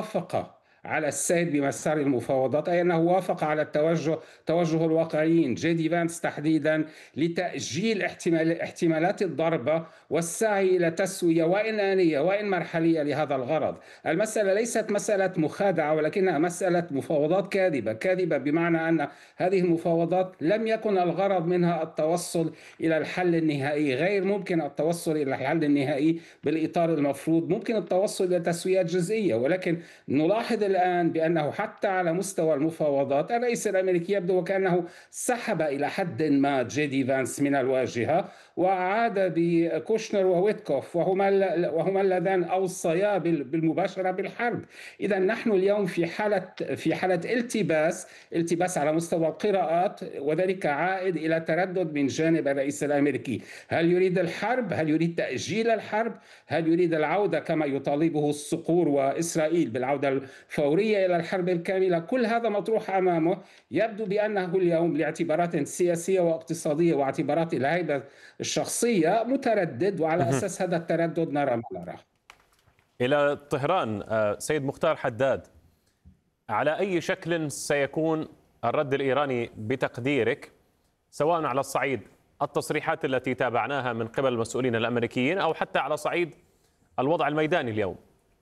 وافق على السير بمسار المفاوضات، أي أنه وافق على توجه الواقعيين جي دي فانس تحديدا لتأجيل احتمالات الضربة والسعي إلى تسوية وإن آنية وإن مرحلية لهذا الغرض. المسألة ليست مسألة مخادعة، ولكنها مسألة مفاوضات كاذبة بمعنى أن هذه المفاوضات لم يكن الغرض منها التوصل إلى الحل النهائي. غير ممكن التوصل إلى الحل النهائي بالإطار المفروض، ممكن التوصل إلى تسويات جزئية، ولكن نلاحظ الآن بأنه حتى على مستوى المفاوضات الرئيس الأمريكي يبدو وكأنه سحب إلى حد ما جي دي فانس من الواجهة وعاد بكوشنر وويتكوف، وهما اللذان أوصيا بالمباشرة بالحرب. إذا نحن اليوم في حالة التباس على مستوى القراءات، وذلك عائد إلى تردد من جانب الرئيس الأمريكي. هل يريد الحرب؟ هل يريد تأجيل الحرب؟ هل يريد العودة كما يطالبه الصقور وإسرائيل بالعودة الفورية إلى الحرب الكاملة؟ كل هذا مطروح أمامه. يبدو بأنه اليوم لاعتبارات سياسية واقتصادية واعتبارات الهيبة الشخصية متردد، وعلى أساس هذا التردد نرى ما نراه. إلى طهران، سيد مختار حداد، على أي شكل سيكون الرد الإيراني بتقديرك، سواء على الصعيد التصريحات التي تابعناها من قبل المسؤولين الأمريكيين أو حتى على صعيد الوضع الميداني اليوم؟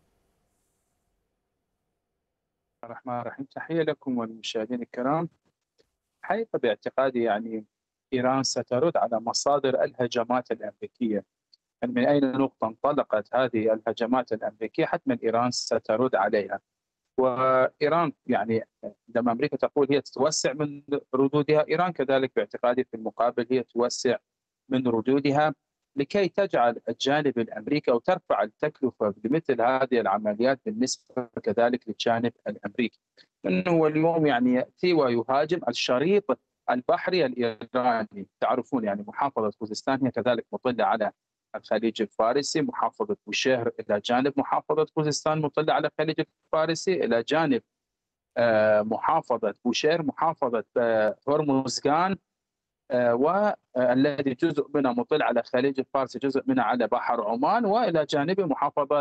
الرحمن الرحيم. تحية لكم والمشاهدين الكرام. حقيقة باعتقادي إيران سترد على مصادر الهجمات الأمريكية. من أي نقطة انطلقت هذه الهجمات الأمريكية حتما إيران سترد عليها. وإيران لما أمريكا تقول هي تتوسع من ردودها، إيران كذلك باعتقادي في المقابل هي توسع من ردودها لكي تجعل الجانب الأمريكي أو ترفع التكلفة بمثل هذه العمليات بالنسبة كذلك للجانب الأمريكي. لأنه اليوم يأتي ويهاجم الشريط البحري الإيراني. تعرفون محافظة خوزستان هي كذلك مطلة على الخليج الفارسي، محافظة بوشيهر إلى جانب محافظة خوزستان مطلة على الخليج الفارسي، إلى جانب محافظة بوشيهر محافظة هرمزغان، والذي جزء منها مطل على الخليج الفارسي، جزء منها على بحر عمان، والى جانبه محافظه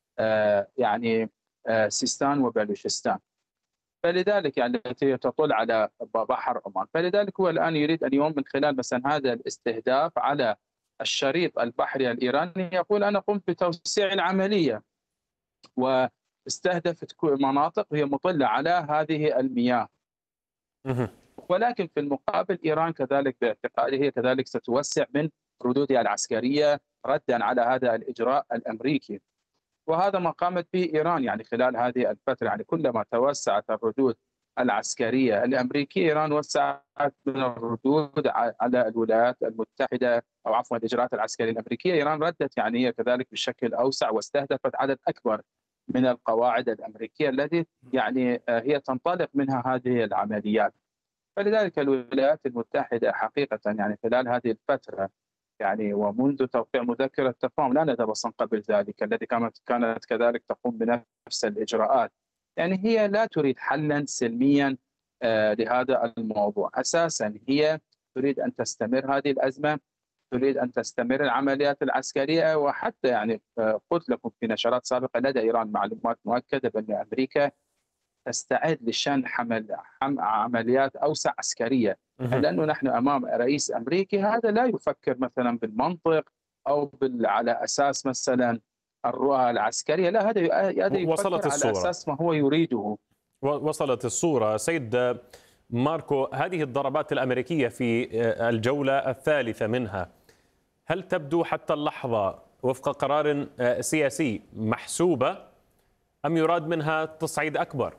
سيستان وبلوشستان. فلذلك التي تطل على بحر عمان. فلذلك هو الان يريد اليوم من خلال مثلا هذا الاستهداف على الشريط البحري الايراني يقول انا قمت بتوسيع العمليه واستهدفت مناطق هي مطله على هذه المياه. ولكن في المقابل إيران كذلك باعتقادي هي كذلك ستوسع من ردودها العسكرية ردا على هذا الإجراء الأمريكي. وهذا ما قامت به إيران خلال هذه الفترة. كلما توسعت الردود العسكرية الأمريكية، إيران وسعت من الردود على الولايات المتحدة، أو عفوا الإجراءات العسكرية الأمريكية. إيران ردت هي كذلك بشكل أوسع واستهدفت عدد أكبر من القواعد الأمريكية التي هي تنطلق منها هذه العمليات. فلذلك الولايات المتحدة حقيقة خلال هذه الفترة ومنذ توقيع مذكرة التفاهم لا ندبسا قبل ذلك التي كانت كذلك تقوم بنفس الإجراءات، هي لا تريد حلا سلميا لهذا الموضوع. أساسا هي تريد أن تستمر هذه الأزمة، تريد أن تستمر العمليات العسكرية. وحتى قلت لكم في نشرات سابقة لدى إيران معلومات مؤكدة بأن أمريكا تستعد لشن عمليات أوسع عسكرية، لأنه نحن أمام رئيس أمريكي هذا لا يفكر مثلا بالمنطق أو على أساس مثلا الرؤى العسكرية، لا، هذا يفكر على أساس ما هو يريده. وصلت الصورة. سيد ماركو، هذه الضربات الأمريكية في الجولة الثالثة منها، هل تبدو حتى اللحظة وفق قرار سياسي محسوبة أم يراد منها تصعيد أكبر؟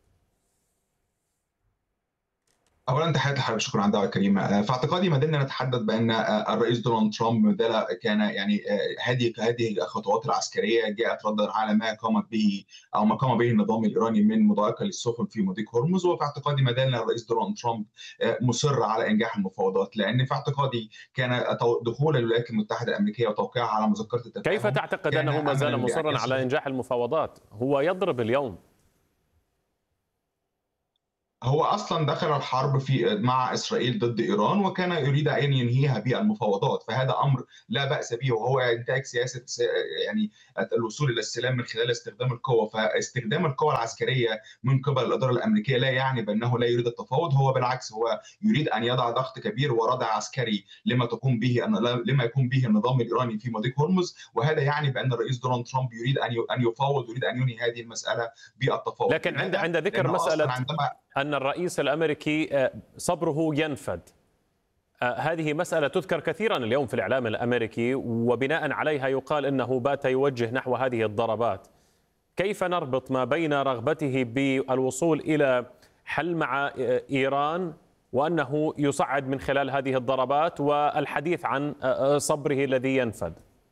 اولا تحيه لحضرتك، شكرا على الدعوه الكريمه. في اعتقادي ما زلنا نتحدث بان الرئيس دونالد ترامب كان هذه الخطوات العسكريه جاءت ردا على ما قامت به او ما قام به النظام الايراني من مضايقه للسفن في مضيق هرمز. وفي اعتقادي ما زال الرئيس دونالد ترامب مصر على انجاح المفاوضات، لان في اعتقادي كان دخول الولايات المتحده الامريكيه وتوقيعها على مذكره التفاهم. كيف تعتقد انه ما زال مصرا على انجاح المفاوضات؟ هو يضرب اليوم. هو أصلا دخل الحرب مع إسرائيل ضد إيران، وكان يريد أن ينهيها بالمفاوضات، فهذا أمر لا بأس به، وهو إنتاج سياسة يعني الوصول إلى السلام من خلال استخدام القوة. فاستخدام القوة العسكرية من قبل الإدارة الأمريكية لا يعني بأنه لا يريد التفاوض، هو بالعكس هو يريد أن يضع ضغط كبير وردع عسكري لما يقوم به النظام الإيراني في مضيق هرمز، وهذا يعني بأن الرئيس دونالد ترامب يريد أن يفاوض، يريد أن ينهي هذه المسألة بالتفاوض. لكن عند ذكر مسألة أن الرئيس الأمريكي صبره ينفد، هذه مسألة تذكر كثيرا اليوم في الإعلام الأمريكي، وبناء عليها يقال أنه بات يوجه نحو هذه الضربات. كيف نربط ما بين رغبته بالوصول إلى حل مع إيران وأنه يصعد من خلال هذه الضربات والحديث عن صبره الذي ينفد؟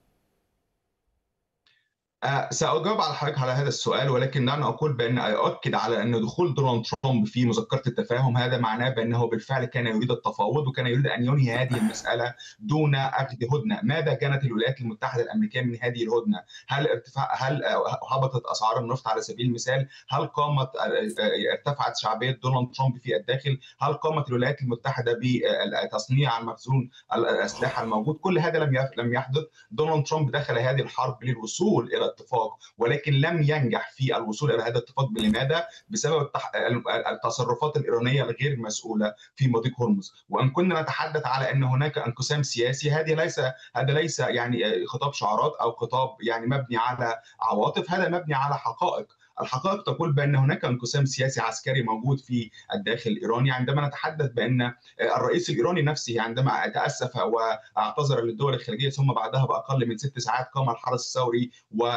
سأجاوب على حضرتك على هذا السؤال، ولكن دعنا أقول بأن أؤكد على أن دخول دونالد ترامب في مذكرة التفاهم هذا معناه بأنه بالفعل كان يريد التفاوض، وكان يريد أن ينهي هذه المسألة دون أخذ هدنة. ماذا كانت الولايات المتحدة الأمريكية من هذه الهدنة؟ هل هبطت أسعار النفط على سبيل المثال؟ هل ارتفعت شعبية دونالد ترامب في الداخل؟ هل قامت الولايات المتحدة بتصنيع المخزون الأسلحة الموجود؟ كل هذا لم يحدث. دونالد ترامب دخل هذه الحرب للوصول إلى اتفاق، ولكن لم ينجح في الوصول الى هذا الاتفاق. لماذا؟ بسبب التصرفات الايرانيه الغير مسؤوله في مضيق هرمز. وان كنا نتحدث على ان هناك انقسام سياسي، هذا ليس يعني خطاب شعارات او خطاب يعني مبني على عواطف، هذا مبني على حقائق. الحقائق تقول بأن هناك انقسام سياسي عسكري موجود في الداخل الإيراني. عندما نتحدث بأن الرئيس الإيراني نفسه عندما تأسف واعتذر للدول الخليجية ثم بعدها بأقل من 6 ساعات قام الحرس الثوري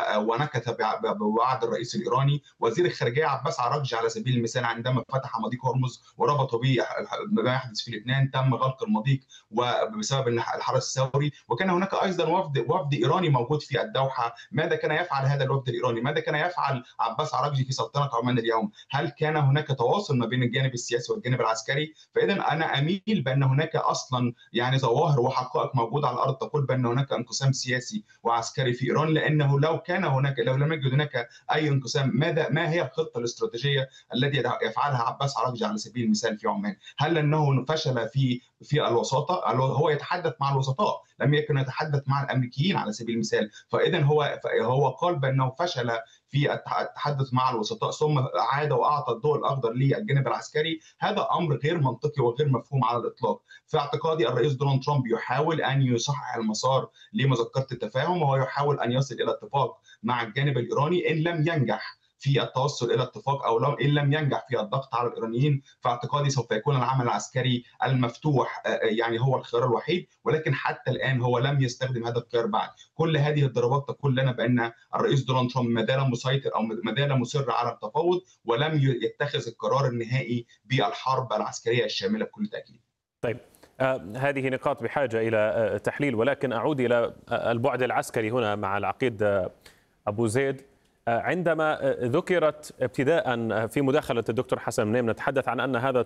ونكث بوعد الرئيس الإيراني. وزير الخارجية عباس عراقجي على سبيل المثال عندما فتح مضيق هرمز وربطوا به ما يحدث في لبنان، تم غلق المضيق وبسبب الحرس الثوري. وكان هناك أيضا وفد إيراني موجود في الدوحة. ماذا كان يفعل هذا الوفد الإيراني؟ ماذا كان يفعل عباس عراقجي في سلطنة عمان اليوم؟ هل كان هناك تواصل ما بين الجانب السياسي والجانب العسكري؟ فإذا أنا أميل بأن هناك أصلا يعني ظواهر وحقائق موجودة على الأرض تقول بأن هناك انقسام سياسي وعسكري في إيران، لأنه لو لم يوجد هناك أي انقسام، ما هي الخطة الاستراتيجية التي يفعلها عباس عراقجي على سبيل المثال في عمان؟ هل أنه فشل في الوساطة؟ هو يتحدث مع الوسطاء، لم يكن يتحدث مع الامريكيين على سبيل المثال. فاذا هو قال بانه فشل في التحدث مع الوسطاء ثم عاد واعطى الضوء الاخضر للجانب العسكري. هذا امر غير منطقي وغير مفهوم على الاطلاق. في اعتقادي الرئيس دونالد ترامب يحاول ان يصحح المسار لمذكره التفاهم، وهو يحاول ان يصل الى اتفاق مع الجانب الايراني. ان لم ينجح في التوصل الى اتفاق او ان لم ينجح في الضغط على الايرانيين، فاعتقادي سوف يكون العمل العسكري المفتوح يعني هو الخيار الوحيد. ولكن حتى الان هو لم يستخدم هذا الخيار بعد. كل هذه الضربات تقول لنا بان الرئيس دونالد ترامب ما زال مسيطر او ما زال مصر على التفاوض، ولم يتخذ القرار النهائي بالحرب العسكريه الشامله بكل تاكيد. طيب، هذه نقاط بحاجه الى تحليل، ولكن اعود الى البعد العسكري هنا مع العقيد ابو زيد. عندما ذكرت ابتداء في مداخلة الدكتور حسن منيم نتحدث عن أن هذا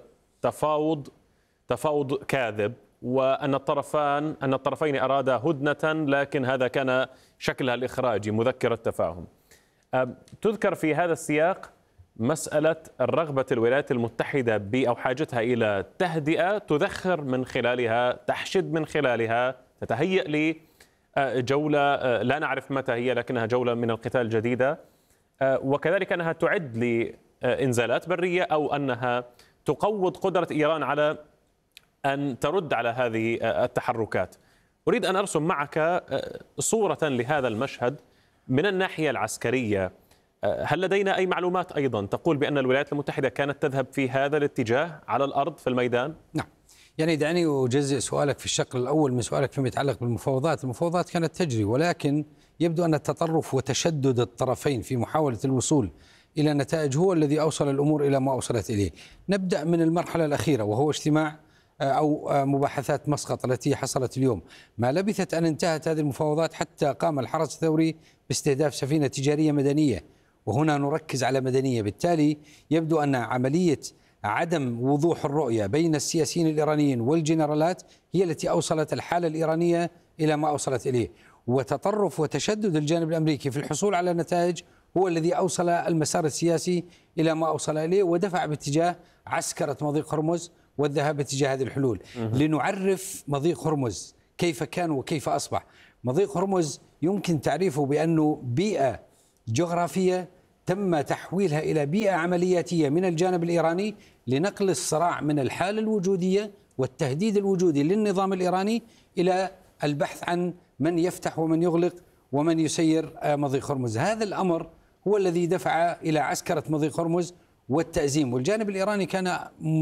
تفاوض كاذب، وأن الطرفين أرادا هدنة، لكن هذا كان شكلها الإخراجي مذكرة تفاهم. تذكر في هذا السياق مسألة الرغبة الولايات المتحدة أو حاجتها إلى تهدئة تذخر من خلالها، تحشد من خلالها، تتهيأ لجولة لا نعرف متى هي، لكنها جولة من القتال جديدة، وكذلك أنها تعد لإنزالات برية أو أنها تقوض قدرة إيران على أن ترد على هذه التحركات. أريد أن أرسم معك صورة لهذا المشهد من الناحية العسكرية. هل لدينا أي معلومات أيضا تقول بأن الولايات المتحدة كانت تذهب في هذا الاتجاه على الأرض في الميدان؟ نعم، يعني دعني أجزئ سؤالك في الشق الأول من سؤالك فيما يتعلق بالمفاوضات. المفاوضات كانت تجري، ولكن يبدو أن التطرف وتشدد الطرفين في محاولة الوصول إلى نتائج هو الذي أوصل الأمور إلى ما أوصلت إليه. نبدأ من المرحلة الأخيرة، وهو اجتماع أو مباحثات مسقط التي حصلت اليوم. ما لبثت أن انتهت هذه المفاوضات حتى قام الحرس الثوري باستهداف سفينة تجارية مدنية، وهنا نركز على مدنية. بالتالي يبدو أن عملية عدم وضوح الرؤية بين السياسيين الإيرانيين والجنرالات هي التي أوصلت الحالة الإيرانية إلى ما أوصلت إليه، وتطرف وتشدد الجانب الأمريكي في الحصول على نتائج هو الذي أوصل المسار السياسي إلى ما أوصل إليه، ودفع باتجاه عسكرة مضيق هرمز والذهاب باتجاه هذه الحلول. لنعرف مضيق هرمز كيف كان وكيف أصبح. مضيق هرمز يمكن تعريفه بأنه بيئة جغرافية تم تحويلها إلى بيئة عملياتية من الجانب الإيراني لنقل الصراع من الحالة الوجودية والتهديد الوجودي للنظام الإيراني إلى البحث عن من يفتح ومن يغلق ومن يسير مضيق هرمز. هذا الأمر هو الذي دفع إلى عسكرة مضيق هرمز والتأزيم، والجانب الإيراني كان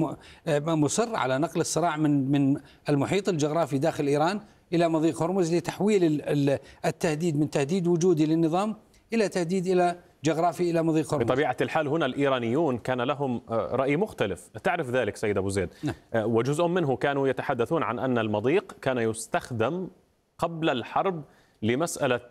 مصر على نقل الصراع من المحيط الجغرافي داخل إيران إلى مضيق هرمز لتحويل التهديد من تهديد وجودي للنظام إلى تهديد إلى جغرافي إلى مضيق هرمز. بطبيعة الحال هنا الإيرانيون كان لهم رأي مختلف، تعرف ذلك سيد أبو زيد. وجزء منه كانوا يتحدثون عن أن المضيق كان يستخدم قبل الحرب لمسألة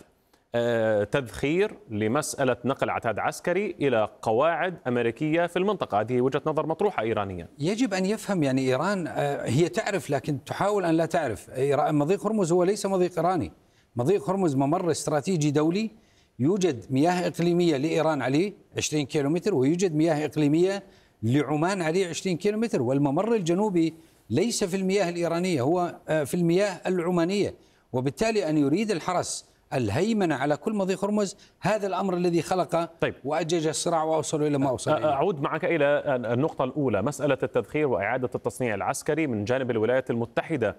تذخير، لمسألة نقل عتاد عسكري إلى قواعد أمريكية في المنطقة. هذه وجهة نظر مطروحة إيرانيا. يجب أن يفهم يعني إيران هي تعرف لكن تحاول أن لا تعرف. مضيق هرمز هو ليس مضيق إيراني. مضيق هرمز ممر استراتيجي دولي، يوجد مياه إقليمية لإيران عليه 20 كيلومتر، ويوجد مياه إقليمية لعمان عليه 20 كيلومتر، والممر الجنوبي ليس في المياه الإيرانية، هو في المياه العمانية. وبالتالي أن يريد الحرس الهيمنة على كل مضيق هرمز، هذا الأمر الذي خلق وأجج الصراع وأوصل إلى ما أوصل إليه. أعود معك إلى النقطة الأولى، مسألة التذخير وإعادة التصنيع العسكري من جانب الولايات المتحدة.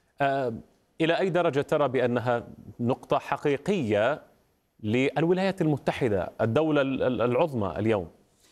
إلى أي درجة ترى بأنها نقطة حقيقية للولايات المتحدة، الدولة العظمى اليوم؟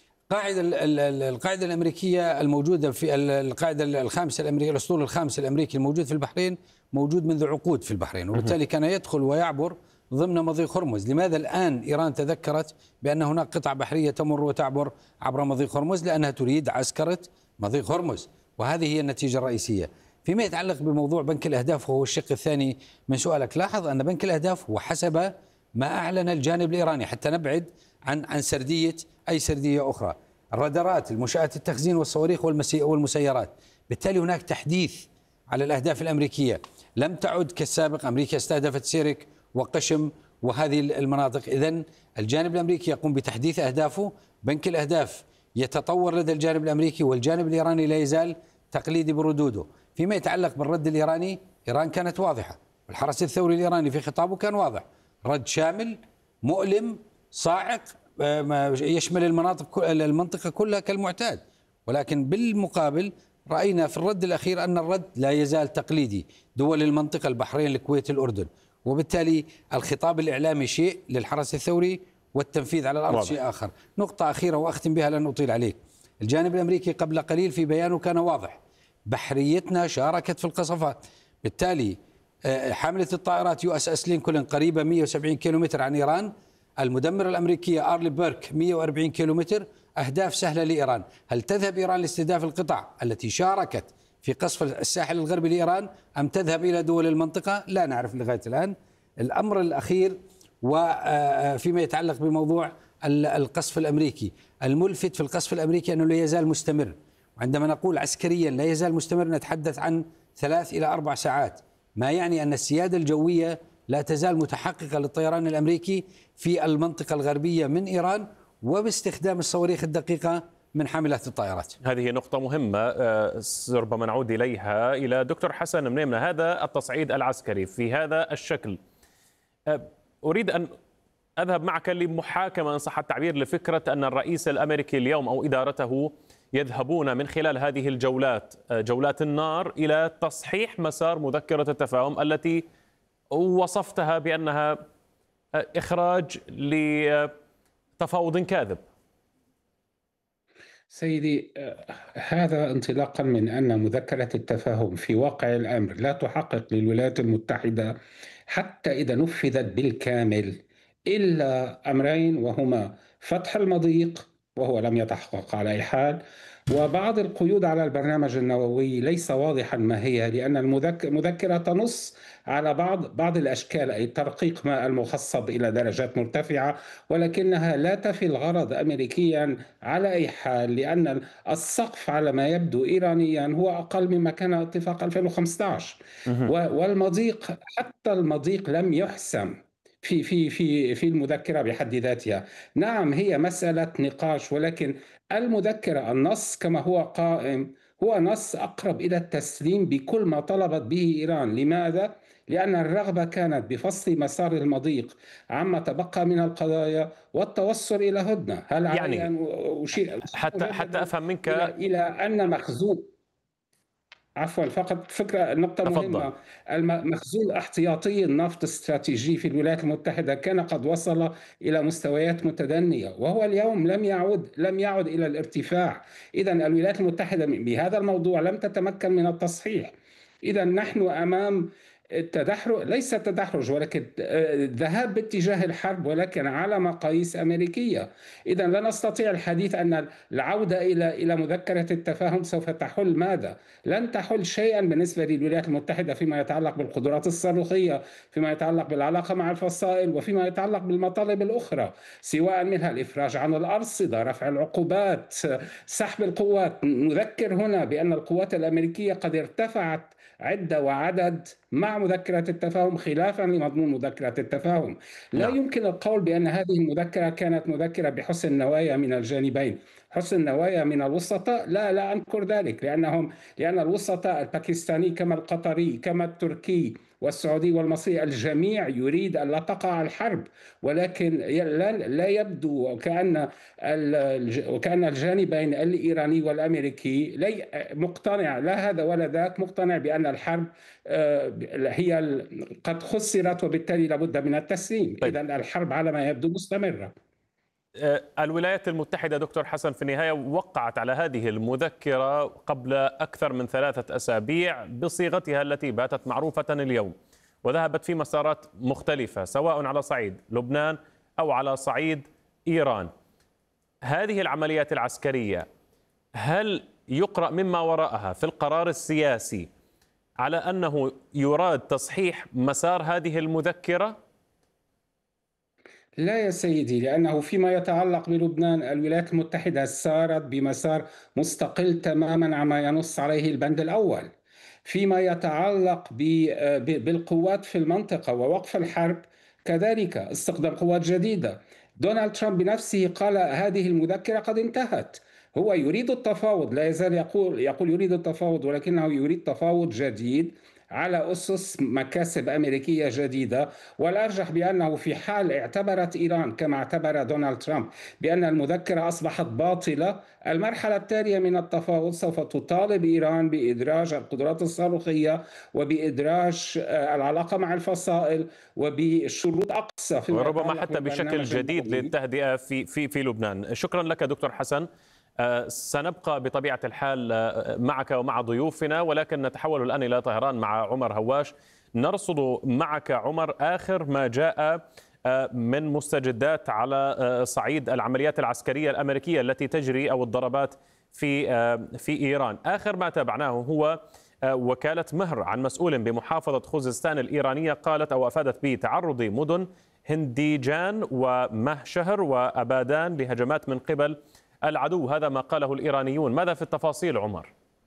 القاعدة الأمريكية الموجودة في القاعدة الخامسة الأمريكية، الأسطول الخامس الأمريكي الموجود في البحرين موجود منذ عقود في البحرين، وبالتالي كان يدخل ويعبر ضمن مضيق هرمز. لماذا الآن إيران تذكرت بأن هناك قطع بحرية تمر وتعبر عبر مضيق هرمز؟ لأنها تريد عسكرة مضيق هرمز، وهذه هي النتيجة الرئيسية. فيما يتعلق بموضوع بنك الأهداف وهو الشق الثاني من سؤالك، لاحظ أن بنك الأهداف هو حسب ما أعلن الجانب الإيراني، حتى نبعد عن سردية أي سردية أخرى، الرادارات، المنشآت التخزين والصواريخ والمسيرات. بالتالي هناك تحديث على الأهداف الأمريكية، لم تعد كالسابق. أمريكا استهدفت سيرك وقشم وهذه المناطق. إذن الجانب الأمريكي يقوم بتحديث أهدافه، بنك الأهداف يتطور لدى الجانب الأمريكي، والجانب الإيراني لا يزال تقليدي بردوده. فيما يتعلق بالرد الإيراني، إيران كانت واضحة، الحرس الثوري الإيراني في خطابه كان واضح، رد شامل مؤلم صاعق يشمل المنطقة كلها كالمعتاد. ولكن بالمقابل رأينا في الرد الأخير أن الرد لا يزال تقليدي، دول المنطقة البحرين الكويت الأردن، وبالتالي الخطاب الإعلامي شيء للحرس الثوري والتنفيذ على الأرض شيء آخر. نقطة أخيرة وأختم بها لن أطيل عليك، الجانب الأمريكي قبل قليل في بيانه كان واضح، بحريتنا شاركت في القصفات. بالتالي حاملة الطائرات USS لينكولن قريبة 170 كيلومتر عن إيران، المدمرة الأمريكية أرلي بيرك 140 كيلومتر، أهداف سهلة لإيران. هل تذهب إيران لاستهداف القطع التي شاركت في قصف الساحل الغربي لإيران أم تذهب إلى دول المنطقة؟ لا نعرف لغاية الآن. الأمر الأخير وفيما يتعلق بموضوع القصف الأمريكي، الملفت في القصف الأمريكي أنه لا يزال مستمر. وعندما نقول عسكريا لا يزال مستمر نتحدث عن 3 إلى 4 ساعات، ما يعني أن السيادة الجوية لا تزال متحققة للطيران الأمريكي في المنطقة الغربية من إيران، وباستخدام الصواريخ الدقيقة من حاملات الطائرات. هذه نقطة مهمة ربما نعود إليها. إلى دكتور حسن منيمنة، هذا التصعيد العسكري في هذا الشكل، أريد أن أذهب معك لمحاكمة إن صح التعبير لفكرة أن الرئيس الأمريكي اليوم أو إدارته يذهبون من خلال هذه الجولات، جولات النار، إلى تصحيح مسار مذكرة التفاهم التي وصفتها بأنها إخراج لتفاوض كاذب. سيدي، هذا انطلاقا من أن مذكرة التفاهم في واقع الأمر لا تحقق للولايات المتحدة حتى إذا نفذت بالكامل إلا أمرين، وهما فتح المضيق وهو لم يتحقق على أي حال، وبعض القيود على البرنامج النووي ليس واضحا ما هي، لأن المذكرة تنص على بعض الأشكال، أي ترقيق ماء المخصب إلى درجات مرتفعة، ولكنها لا تفي الغرض أمريكيا على أي حال، لأن السقف على ما يبدو إيرانيا هو أقل مما كان اتفاق 2015. والمضيق، حتى المضيق لم يحسم في المذكرة بحد ذاتها. نعم، هي مسألة نقاش، ولكن المذكرة، النص كما هو قائم، هو نص أقرب إلى التسليم بكل ما طلبت به إيران. لماذا؟ لأن الرغبة كانت بفصل مسار المضيق عما تبقى من القضايا والتوصل إلى هدنة. هل علي يعني أن أشير حتى أفهم منك إلى أن مخزون، عفوا، فقط فكرة، نقطة تفضل. مهمة. المخزون الاحتياطي النفط الاستراتيجي في الولايات المتحدة كان قد وصل إلى مستويات متدنية، وهو اليوم لم يعد إلى الارتفاع. إذا الولايات المتحدة بهذا الموضوع لم تتمكن من التصحيح. إذا نحن أمام التدحرج، ليس تدحرج ولكن ذهاب باتجاه الحرب، ولكن على مقاييس أمريكية. إذا لا نستطيع الحديث أن العودة إلى مذكرة التفاهم سوف تحل ماذا؟ لن تحل شيئا بالنسبة للولايات المتحدة فيما يتعلق بالقدرات الصاروخية، فيما يتعلق بالعلاقة مع الفصائل، وفيما يتعلق بالمطالب الأخرى، سواء منها الإفراج عن الأرصدة، رفع العقوبات، سحب القوات. نذكر هنا بأن القوات الأمريكية قد ارتفعت عدة وعدد مع مذكرة التفاهم، خلافا لمضمون مذكرة التفاهم. لا يمكن القول بأن هذه المذكرة كانت مذكرة بحسن نوايا من الجانبين. حسن نوايا من الوسطاء لا أنكر ذلك، لأن الوسطاء الباكستاني كما القطري كما التركي والسعودي والمصري، الجميع يريد أن لا تقع الحرب، ولكن لا يبدو وكأن الجانبين الإيراني والأمريكي مقتنع، لا هذا ولا ذاك، مقتنع بأن الحرب هي قد خسرت، وبالتالي لابد من التسليم. إذا الحرب على ما يبدو مستمرة. الولايات المتحدة دكتور حسن في النهاية وقعت على هذه المذكرة قبل أكثر من 3 أسابيع بصيغتها التي باتت معروفة اليوم، وذهبت في مسارات مختلفة سواء على صعيد لبنان أو على صعيد إيران. هذه العمليات العسكرية هل يقرأ مما وراءها في القرار السياسي على أنه يراد تصحيح مسار هذه المذكرة؟ لا يا سيدي، لأنه فيما يتعلق بلبنان الولايات المتحدة سارت بمسار مستقل تماما عما ينص عليه البند الأول. فيما يتعلق بالقوات في المنطقة ووقف الحرب، كذلك استخدام قوات جديدة. دونالد ترامب بنفسه قال هذه المذكرة قد انتهت. هو يريد التفاوض، لا يزال يقول يريد التفاوض، ولكنه يريد تفاوض جديد على أسس مكاسب أمريكية جديدة. والأرجح بأنه في حال اعتبرت إيران كما اعتبر دونالد ترامب بأن المذكرة أصبحت باطلة، المرحلة التالية من التفاوض سوف تطالب إيران بإدراج القدرات الصاروخية وبإدراج العلاقة مع الفصائل وبشروط أقصى، وربما حتى بشكل جديد للتهدئة في لبنان. شكرا لك دكتور حسن. سنبقى بطبيعة الحال معك ومع ضيوفنا، ولكن نتحول الآن إلى طهران مع عمر هواش. نرصد معك عمر آخر ما جاء من مستجدات على صعيد العمليات العسكرية الأمريكية التي تجري أو الضربات في إيران. آخر ما تابعناه هو وكالة مهر عن مسؤول بمحافظة خوزستان الإيرانية قالت أو أفادت بتعرض مدن هنديجان ومهشهر وأبادان لهجمات من قبل العدو. هذا ما قاله الإيرانيون. ماذا في التفاصيل عمر؟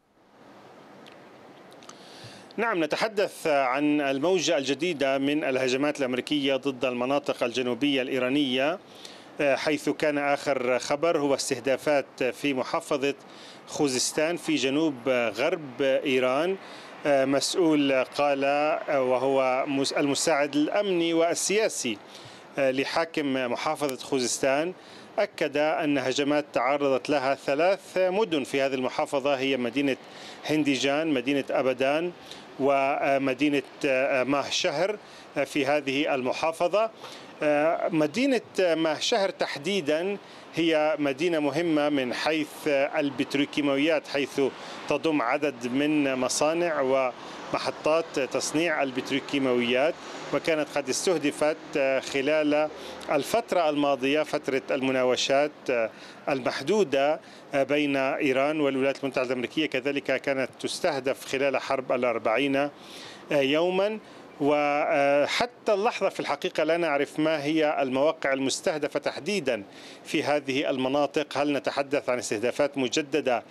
نعم، نتحدث عن الموجة الجديدة من الهجمات الأمريكية ضد المناطق الجنوبية الإيرانية، حيث كان آخر خبر هو استهدافات في محافظة خوزستان في جنوب غرب إيران. مسؤول قال، وهو المساعد الأمني والسياسي لحاكم محافظة خوزستان، أكد أن هجمات تعرضت لها 3 مدن في هذه المحافظة، هي مدينة هنديجان، مدينة أبدان، ومدينة مهشهر في هذه المحافظة. مدينة مهشهر تحديدا هي مدينة مهمة من حيث البتروكيماويات، حيث تضم عدد من مصانع ومحطات تصنيع البتروكيماويات، وكانت قد استهدفت خلال الفترة الماضية، فترة المناوشات المحدودة بين إيران والولايات المتحدة الأمريكية. كذلك كانت تستهدف خلال حرب 40 يوما. وحتى اللحظة في الحقيقة لا نعرف ما هي المواقع المستهدفة تحديدا في هذه المناطق. هل نتحدث عن استهدافات مجددة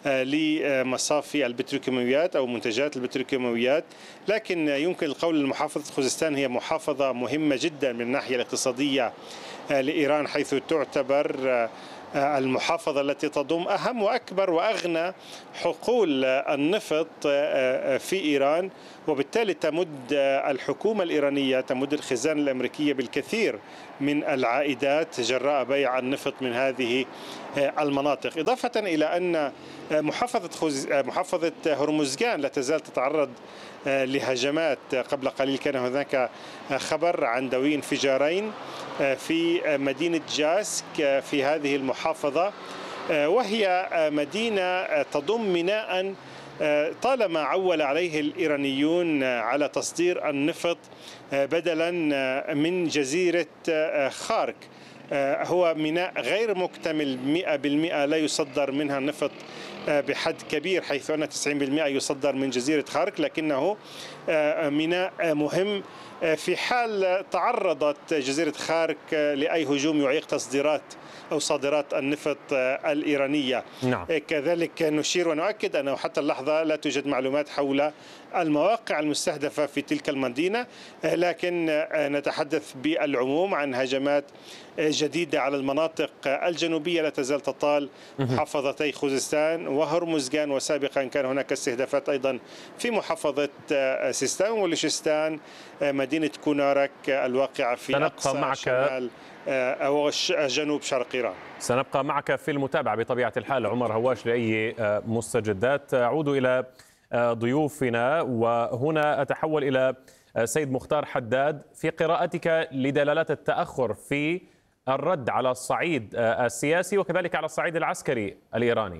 لمصافي البتروكيماويات أو منتجات البتروكيماويات؟ لكن يمكن القول أن محافظة خوزستان هي محافظة مهمة جدا من الناحية الاقتصادية لإيران، حيث تعتبر المحافظة التي تضم أهم وأكبر وأغنى حقول النفط في إيران، وبالتالي تمد الحكومة الإيرانية، تمد الخزانة الأمريكية بالكثير من العائدات جراء بيع النفط من هذه المناطق. إضافة إلى أن محافظة هرمزغان لا تزال تتعرض لهجمات. قبل قليل كان هناك خبر عن دوي انفجارين في مدينة جاسك في هذه المحافظة، وهي مدينة تضم ميناء طالما عول عليه الإيرانيون على تصدير النفط بدلا من جزيرة خارك. هو ميناء غير مكتمل 100%، لا يصدر منها النفط بحد كبير، حيث أن 90% يصدر من جزيرة خارك، لكنه ميناء مهم في حال تعرضت جزيرة خارك لأي هجوم يعيق تصديرات أو صادرات النفط الإيرانية. نعم. كذلك نشير ونؤكد أنه حتى اللحظة لا توجد معلومات حول المواقع المستهدفة في تلك المدينة، لكن نتحدث بالعموم عن هجمات جديدة على المناطق الجنوبية لا تزال تطال محافظتي خوزستان وهرمزغان، وسابقا كان هناك استهدافات أيضا في محافظة سيستان وبلوشستان، مدينة كونارك الواقعة في أقصى شمال أو جنوب شرق إيران. سنبقى معك في المتابعة بطبيعة الحال عمر هواش لأي مستجدات. أعود إلى ضيوفنا، وهنا أتحول إلى سيد مختار حداد. في قراءتك لدلالات التأخر في الرد على الصعيد السياسي وكذلك على الصعيد العسكري الإيراني.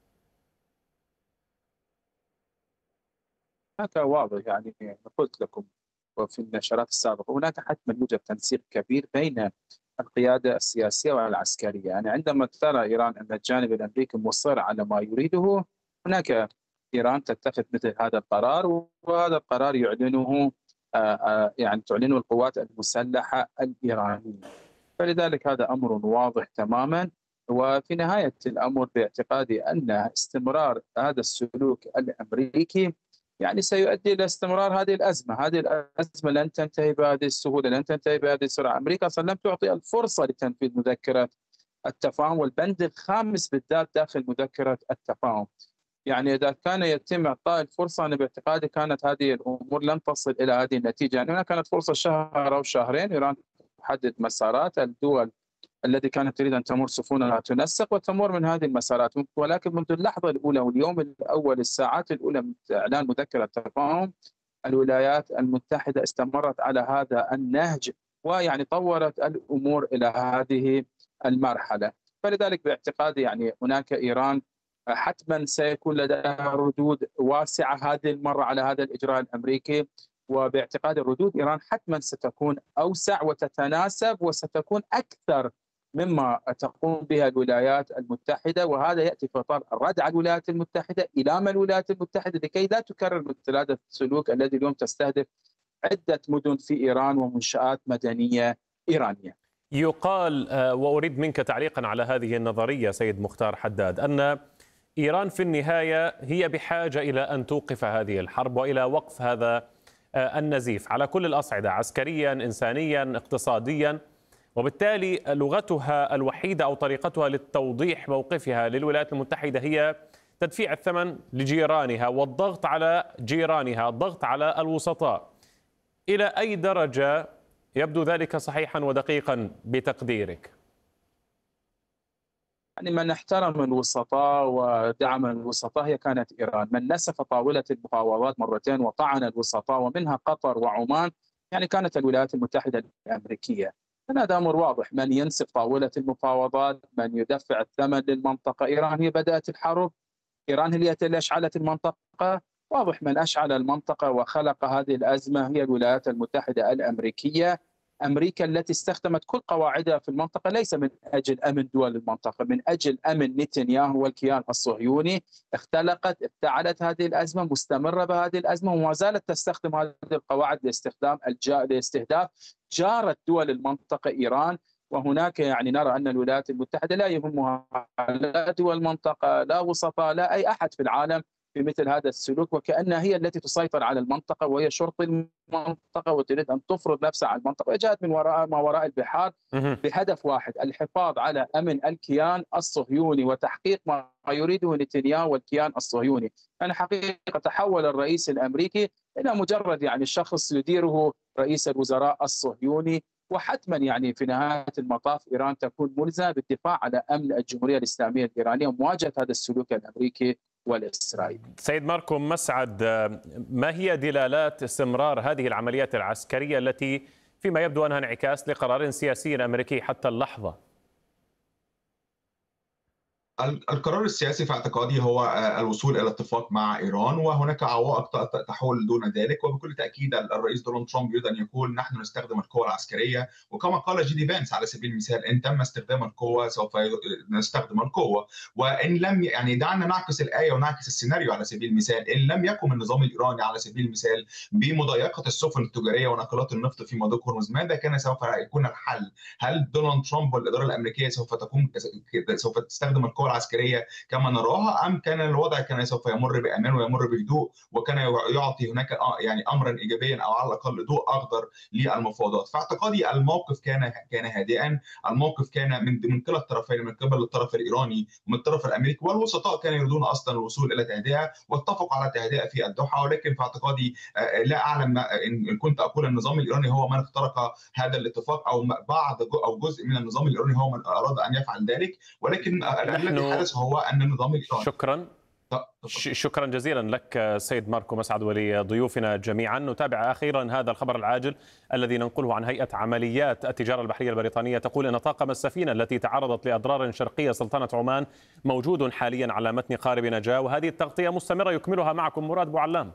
هناك واضح، يعني قلت لكم وفي النشرات السابقة، هناك حتما يوجد تنسيق كبير بين القيادة السياسية والعسكرية. يعني عندما ترى إيران أن الجانب الأمريكي مصر على ما يريده، هناك إيران تتخذ مثل هذا القرار، وهذا القرار يعلنه يعني تعلنه القوات المسلحة الإيرانية. فلذلك هذا أمر واضح تماما. وفي نهاية الأمر باعتقادي أن استمرار هذا السلوك الأمريكي يعني سيؤدي إلى استمرار هذه الأزمة. هذه الأزمة لن تنتهي بهذه السهولة، لن تنتهي بهذه السرعة. أمريكا أصلا لم تعطي الفرصة لتنفيذ مذكرة التفاهم، والبند الخامس بالذات داخل مذكرة التفاهم. يعني إذا كان يتم إعطاء الفرصة، أنا باعتقادي كانت هذه الأمور لن تصل إلى هذه النتيجة. يعني هنا كانت فرصة شهر أو شهرين، إيران تحدد مسارات الدول التي كانت تريد أن تمر سفنها تنسق وتمر من هذه المسارات، ولكن منذ اللحظة الأولى واليوم الأول الساعات الأولى من إعلان مذكرة التفاهم، الولايات المتحدة استمرت على هذا النهج، ويعني طورت الأمور إلى هذه المرحلة. فلذلك باعتقادي يعني هناك إيران حتما سيكون لديها ردود واسعة هذه المرة على هذا الإجراء الأمريكي، وباعتقاد ردود إيران حتما ستكون أوسع وتتناسب وستكون أكثر مما تقوم بها الولايات المتحدة. وهذا يأتي في إطار الرد على الولايات المتحدة إلى الولايات المتحدة لكي لا تكرر مثل هذا السلوك الذي اليوم تستهدف عدة مدن في إيران ومنشآت مدنية إيرانية. يقال وأريد منك تعليقا على هذه النظرية سيد مختار حداد، أن إيران في النهاية هي بحاجة إلى أن توقف هذه الحرب وإلى وقف هذا النزيف على كل الأصعدة، عسكريا، إنسانيا، اقتصاديا، وبالتالي لغتها الوحيدة أو طريقتها للتوضيح موقفها للولايات المتحدة هي تدفيع الثمن لجيرانها والضغط على جيرانها، الضغط على الوسطاء. إلى أي درجة يبدو ذلك صحيحا ودقيقا بتقديرك؟ يعني من احترم الوسطاء ودعم الوسطاء هي كانت إيران. من نسف طاولة المفاوضات مرتين وطعن الوسطاء ومنها قطر وعمان يعني كانت الولايات المتحدة الأمريكية. هذا أمر واضح، من ينسف طاولة المفاوضات، من يدفع الثمن للمنطقة. إيران هي بدأت الحرب، إيران هي التي أشعلت المنطقة. واضح من أشعل المنطقة وخلق هذه الأزمة هي الولايات المتحدة الأمريكية. أمريكا التي استخدمت كل قواعدها في المنطقة ليس من أجل أمن دول المنطقة، من أجل أمن نتنياهو والكيان الصهيوني. اختلقت، افتعلت هذه الأزمة، مستمرة بهذه الأزمة، وما زالت تستخدم هذه القواعد لاستهداف جارة دول المنطقة إيران. وهناك نرى أن الولايات المتحدة لا يهمها لا دول المنطقة لا وسطاء لا أي أحد في العالم في مثل هذا السلوك، وكأنها هي التي تسيطر على المنطقة وهي شرط المنطقة وتريد أن تفرض نفسها على المنطقة، وجاءت من وراء ما وراء البحار بهدف واحد: الحفاظ على أمن الكيان الصهيوني وتحقيق ما يريده نتنياهو والكيان الصهيوني. حقيقة تحول الرئيس الأمريكي إلى مجرد شخص يديره رئيس الوزراء الصهيوني، وحتما في نهاية المطاف إيران تكون ملزمة بالدفاع على أمن الجمهورية الإسلامية الإيرانية ومواجهة هذا السلوك الأمريكي والإسرائيلي. سيد ماركو مسعد، ما هي دلالات استمرار هذه العمليات العسكرية التي فيما يبدو أنها انعكاس لقرار سياسي أمريكي حتى اللحظة؟ القرار السياسي في اعتقادي هو الوصول الى اتفاق مع ايران، وهناك عوائق تحول دون ذلك. وبكل تاكيد الرئيس دونالد ترامب يريد ان يقول نحن نستخدم القوه العسكريه، وكما قال جي دي فانس على سبيل المثال: ان تم استخدام القوه سوف نستخدم القوه. وان لم دعنا نعكس الايه ونعكس السيناريو على سبيل المثال: ان لم يقم النظام الايراني على سبيل المثال بمضايقه السفن التجاريه وناقلات النفط في مضيق هرمز، ماذا كان سوف يكون الحل؟ هل دونالد ترامب والاداره الامريكيه سوف تستخدم القوه العسكريه كما نراها، ام كان الوضع سوف يمر بامان ويمر بهدوء، وكان يعطي هناك امرا ايجابيا او على الاقل ضوء اخضر للمفاوضات؟ فاعتقادي الموقف كان هادئا، الموقف كان من كلا الطرفين، من قبل الطرف الايراني ومن الطرف الامريكي، والوسطاء كانوا يريدون اصلا الوصول الى تهدئه واتفقوا على تهدئه في الدوحه. ولكن في اعتقادي لا اعلم ان كنت اقول النظام الايراني هو من اخترق هذا الاتفاق او بعض او جزء من النظام الايراني هو من اراد ان يفعل ذلك، ولكن الذي حدث هو ان النظام الايراني. شكرا جزيلا لك سيد ماركو مسعد ولضيوفنا جميعا. نتابع اخيرا هذا الخبر العاجل الذي ننقله عن هيئه عمليات التجاره البحريه البريطانيه، تقول ان طاقم السفينه التي تعرضت لاضرار شرقيه سلطنه عمان موجود حاليا على متن قارب نجاه، وهذه التغطيه مستمره يكملها معكم مراد بوعلام.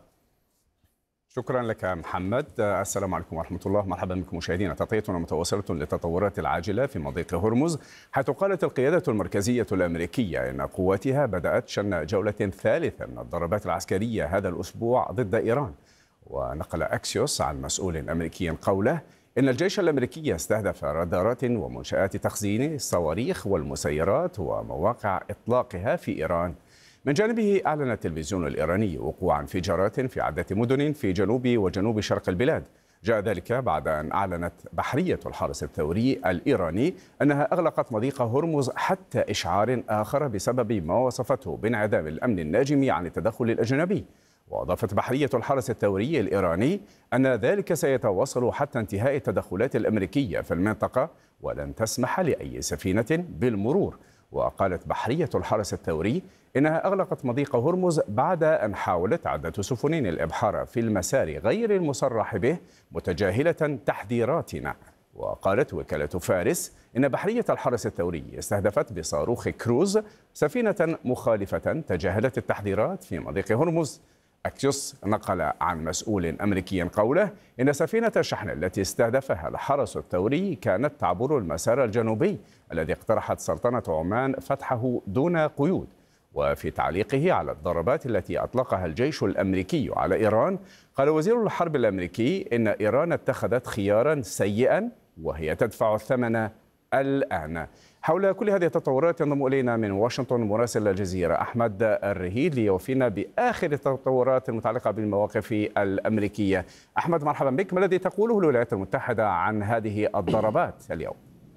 شكرا لك محمد. السلام عليكم ورحمة الله، مرحبا بكم مشاهدينا. تغطيتنا متواصلة للتطورات العاجلة في مضيق هرمز، حيث قالت القيادة المركزية الأمريكية إن قواتها بدأت شن جولة ثالثة من الضربات العسكرية هذا الأسبوع ضد إيران. ونقل أكسيوس عن مسؤول أمريكي قوله إن الجيش الأمريكي استهدف رادارات ومنشآت تخزين الصواريخ والمسيرات ومواقع إطلاقها في إيران. من جانبه أعلن التلفزيون الإيراني وقوع انفجارات في عدة مدن في جنوب وجنوب شرق البلاد. جاء ذلك بعد أن أعلنت بحرية الحرس الثوري الإيراني أنها أغلقت مضيق هرمز حتى إشعار آخر بسبب ما وصفته بانعدام الأمن الناجم عن التدخل الأجنبي. وأضافت بحرية الحرس الثوري الإيراني أن ذلك سيتواصل حتى انتهاء التدخلات الأمريكية في المنطقة ولن تسمح لأي سفينة بالمرور. وقالت بحرية الحرس الثوري إنها أغلقت مضيق هرمز بعد أن حاولت عدة سفن الإبحار في المسار غير المصرح به متجاهلة تحذيراتنا. وقالت وكالة فارس إن بحرية الحرس الثوري استهدفت بصاروخ كروز سفينة مخالفة تجاهلت التحذيرات في مضيق هرمز. أكسيوس نقل عن مسؤول أمريكي قوله إن سفينة الشحن التي استهدفها الحرس الثوري كانت تعبر المسار الجنوبي الذي اقترحت سلطنة عمان فتحه دون قيود. وفي تعليقه على الضربات التي أطلقها الجيش الأمريكي على إيران، قال وزير الحرب الأمريكي إن إيران اتخذت خيارا سيئا وهي تدفع الثمن الآن. حول كل هذه التطورات ينضم إلينا من واشنطن مراسل الجزيرة أحمد الرهيد ليوفينا بآخر التطورات المتعلقة بالمواقف الأمريكية. أحمد مرحبا بك، ما الذي تقوله الولايات المتحدة عن هذه الضربات اليوم؟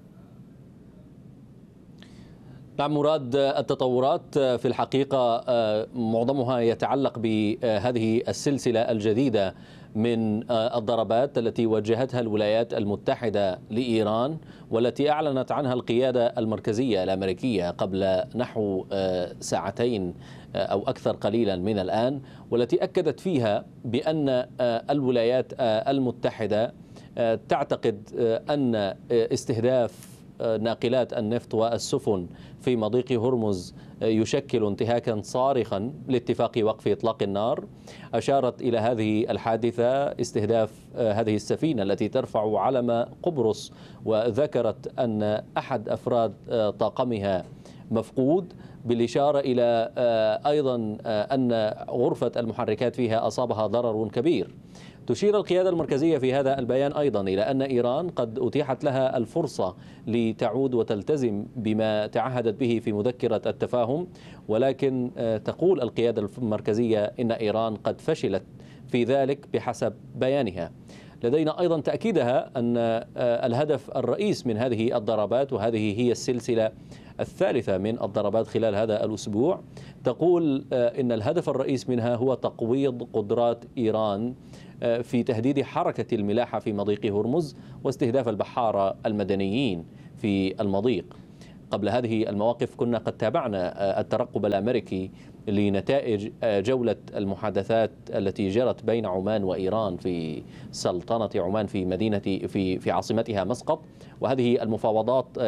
نعم مراد، التطورات في الحقيقة معظمها يتعلق بهذه السلسلة الجديدة من الضربات التي وجهتها الولايات المتحدة لإيران، والتي أعلنت عنها القيادة المركزية الأمريكية قبل نحو ساعتين أو أكثر قليلا من الآن، والتي أكدت فيها بأن الولايات المتحدة تعتقد أن استهداف ناقلات النفط والسفن في مضيق هرمز يشكل انتهاكا صارخا لاتفاق وقف إطلاق النار. أشارت إلى هذه الحادثة استهداف هذه السفينة التي ترفع علم قبرص، وذكرت أن أحد أفراد طاقمها مفقود، بالإشارة إلى أيضا أن غرفة المحركات فيها أصابها ضرر كبير. تشير القيادة المركزية في هذا البيان أيضا إلى أن إيران قد أتيحت لها الفرصة لتعود وتلتزم بما تعهدت به في مذكرة التفاهم، ولكن تقول القيادة المركزية إن إيران قد فشلت في ذلك بحسب بيانها. لدينا أيضا تأكيدها أن الهدف الرئيس من هذه الضربات، وهذه هي السلسلة الثالثة من الضربات خلال هذا الأسبوع، تقول إن الهدف الرئيس منها هو تقويض قدرات إيران في تهديد حركة الملاحة في مضيق هرمز واستهداف البحارة المدنيين في المضيق. قبل هذه المواقف كنا قد تابعنا الترقب الأمريكي لنتائج جولة المحادثات التي جرت بين عمان وإيران في سلطنة عمان في مدينة في عاصمتها مسقط، وهذه المفاوضات